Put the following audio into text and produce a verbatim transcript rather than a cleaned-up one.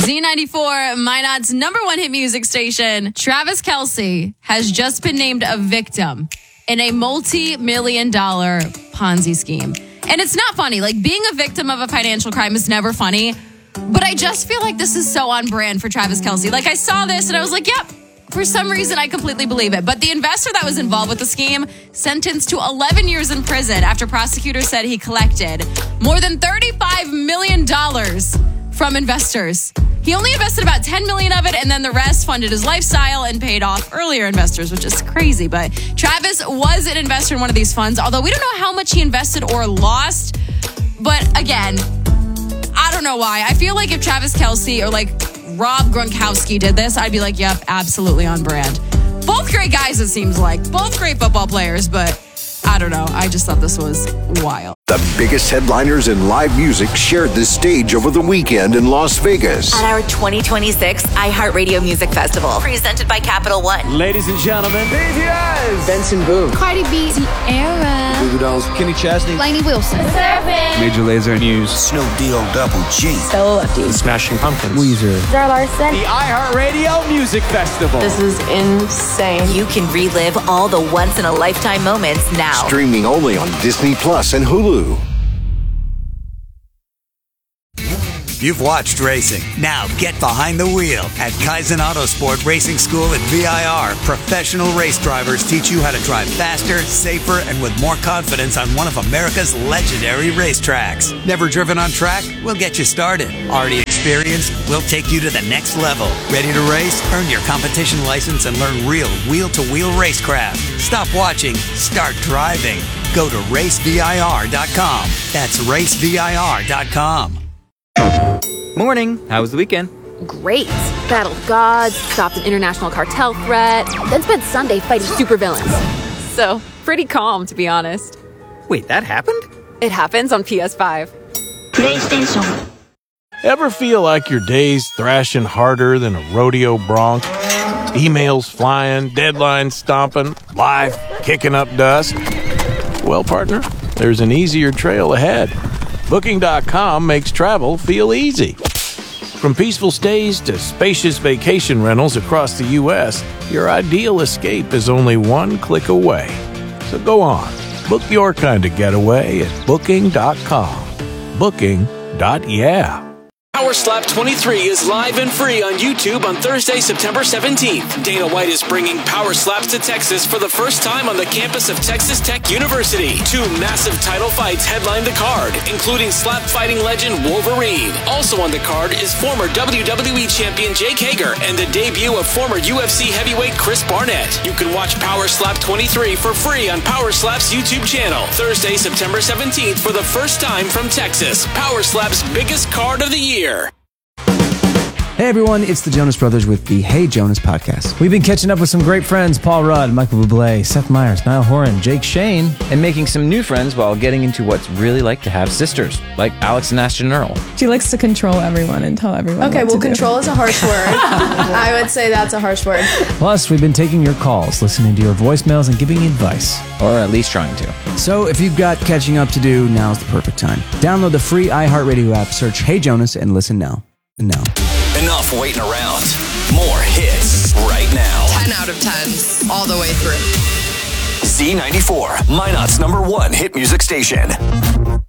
Z ninety-four, Minot's number one hit music station. Travis Kelce has just been named a victim in a multi-million dollar Ponzi scheme. And it's not funny. Like, being a victim of a financial crime is never funny. But I just feel like this is so on brand for Travis Kelce. Like, I saw this and I was like, yep, for some reason I completely believe it. But the investor that was involved with the scheme sentenced to eleven years in prison after prosecutors said he collected more than thirty-five million dollars from investors. He only invested about ten million dollars of it, and then the rest funded his lifestyle and paid off earlier investors, which is crazy. But Travis was an investor in one of these funds, although we don't know how much he invested or lost. But again, I don't know why. I feel like if Travis Kelce or like Rob Gronkowski did this, I'd be like, yep, absolutely on brand. Both great guys, it seems like. Both great football players, but I don't know. I just thought this was wild. The biggest headliners in live music shared the stage over the weekend in Las Vegas. At our twenty twenty-six iHeartRadio Music Festival, presented by Capital One. Ladies and gentlemen, B T S, Benson Boone, Cardi B, Sierra, Goo Goo Dolls, Kenny Chesney, Lainey Wilson, Major Lazer, News, Snoop D-O Double G, Stella Lefty, Smashing Pumpkins, Weezer, Zara Larson. the iHeartRadio Music Festival. This is insane. You can relive all the once-in-a-lifetime moments now. Streaming only on Disney Plus and Hulu. You've watched racing. Now get behind the wheel at Kaizen Autosport Racing School at V I R. Professional race drivers teach you how to drive faster, safer, and with more confidence on one of America's legendary racetracks. Never driven on track? We'll get you started. Already experienced? We'll take you to the next level. Ready to race? Earn your competition license and learn real wheel-to-wheel racecraft. Stop watching. Start driving. Go to race V I R dot com. That's race V I R dot com. Morning. How was the weekend? Great. Battled gods, stopped an international cartel threat, then spent Sunday fighting supervillains. So, pretty calm, to be honest. Wait, that happened? It happens on P S five. PlayStation. Ever feel like your day's thrashing harder than a rodeo bronc? Emails flying, deadlines stomping, life kicking up dust? Well, partner, there's an easier trail ahead. Booking dot com makes travel feel easy. From peaceful stays to spacious vacation rentals across the U S, your ideal escape is only one click away. So go on, book your kind of getaway at Booking dot com. Booking. Yeah. Power Slap twenty-three is live and free on YouTube on Thursday, September seventeenth. Dana White is bringing Power Slaps to Texas for the first time on the campus of Texas Tech University. Two massive title fights headline the card, including slap fighting legend Wolverine. Also on the card is former W W E champion Jake Hager and the debut of former U F C heavyweight Chris Barnett. You can watch Power Slap twenty-three for free on Power Slap's YouTube channel. Thursday, September seventeenth for the first time from Texas. Power Slap's biggest card of the year. Hey everyone, it's the Jonas Brothers with the Hey Jonas podcast. We've been catching up with some great friends, Paul Rudd, Michael Bublé, Seth Meyers, Niall Horan, Jake Shane, and making some new friends while getting into what's really like to have sisters, like Alex and Ashton Earl. She likes to control everyone and tell everyone Okay, what well, to control do. is a harsh word. I would say that's a harsh word. Plus, we've been taking your calls, listening to your voicemails, and giving you advice. Or at least trying to. So if you've got catching up to do, now's the perfect time. Download the free iHeartRadio app, search Hey Jonas, and listen now. And now. Enough waiting around. More hits right now. ten out of ten, all the way through. Z ninety-four, Minot's number one hit music station.